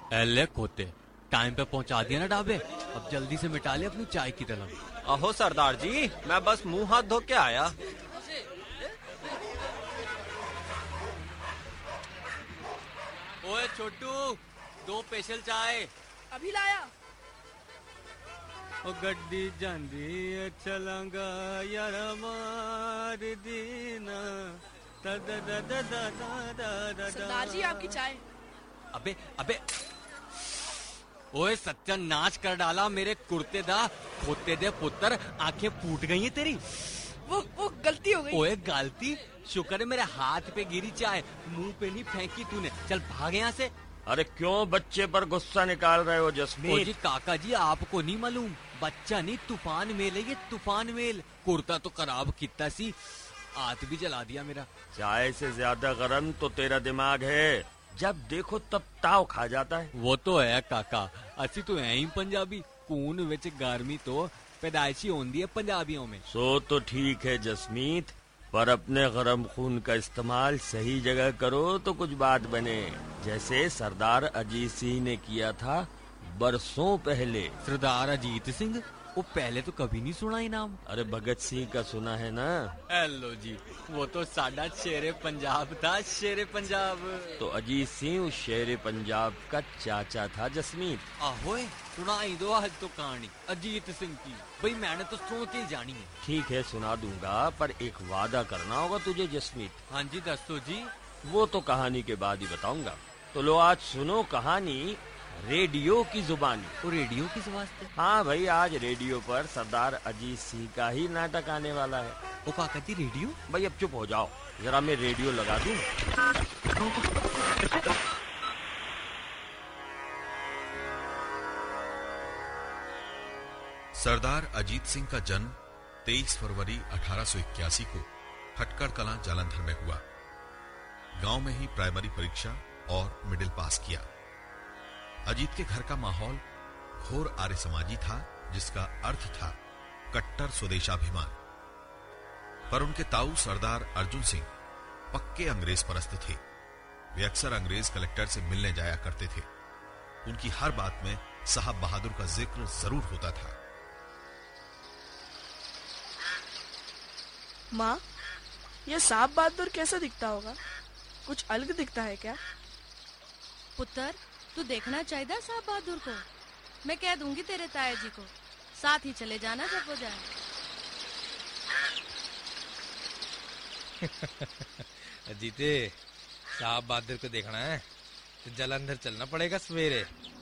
एले खोते, टाइम पे पहुंचा दिया ना ढाबे। अब जल्दी से मिटा ले अपनी चाय की तलब। अहो सरदार जी, मैं बस मुंह हाथ धो के आया। ओए छोटू, 2 स्पेशल चाय। अभी लाया। ओ गड्डी जांदी चलांगा यार मार दीना। सरदार जी आपकी चाय। अबे अबे, ओए सत्यानाश कर डाला मेरे कुर्ते दा। खोते दे पुत्र, आंखें फूट गई हैं तेरी। वो गलती हो गई। ओए गलती? शुक्र है मेरे हाथ पे गिरी चाय, मुंह पे नहीं फेंकी तूने। चल भाग यहाँ से। अरे क्यों बच्चे पर गुस्सा निकाल रहे हो जसमीत? जी काका जी, आपको नहीं मालूम, बच्चा नहीं तूफान मेल है ये, तूफान मेल। कुर्ता तो खराब कितना सी, हाथ भी जला दिया मेरा। चाय से ज्यादा गरम तो तेरा दिमाग है, जब देखो तब ताव खा जाता है। वो तो है काका, असि तो है ही पंजाबी। खून विच गर्मी तो पैदाइशी होंदी है पंजाबियों में। सो तो ठीक है जसमीत, पर अपने गरम खून का इस्तेमाल सही जगह करो तो कुछ बात बने, जैसे सरदार अजीत सिंह ने किया था बरसों पहले। सरदार अजीत सिंह? वो पहले तो कभी नहीं सुना ही नाम। अरे भगत सिंह का सुना है ना? हेलो जी, वो तो साडा शेरे पंजाब था, शेरे पंजाब। तो अजीत सिंह उस शेरे पंजाब का चाचा था जसमीत। आहोए, सुनाई दो आज तो कहानी अजीत सिंह की। भाई मैंने तो सुन के ही जानी है। ठीक है सुना दूंगा, पर एक वादा करना होगा तुझे जसमीत। हाँ जी दसो जी। वो तो कहानी के बाद ही बताऊंगा। तो लो आज सुनो कहानी रेडियो की जुबानी। वो रेडियो किस वास्ते? हाँ भाई, आज रेडियो पर सरदार अजीत सिंह का ही नाटक आने वाला है। वो काका जी रेडियो? भाई अब चुप हो जाओ, जरा मैं रेडियो लगा दूं। सरदार अजीत सिंह का जन्म 23 फरवरी 1881 को खटकड़ कलां जालंधर में हुआ। गांव में ही प्राइमरी परीक्षा और मिडिल पास किया। अजीत के घर का माहौल घोर आर्य समाजी था, जिसका अर्थ था कट्टर स्वदेशाभिमान। पर उनके ताऊ सरदार अर्जुन सिंह पक्के अंग्रेज परस्त थे। वे अक्सर अंग्रेज कलेक्टर से मिलने जाया करते थे। उनकी हर बात में साहब बहादुर का जिक्र जरूर होता था। माँ, यह साहब बहादुर कैसा दिखता होगा? कुछ अलग दिखता है क्या? पुत्र, तू देखना चाहिए साहब बहादुर को। मैं कह दूंगी तेरे ताया जी को, साथ ही चले जाना जब वो जाए। अजीते, साहब बहादुर को देखना है तो जालंधर चलना पड़ेगा सवेरे।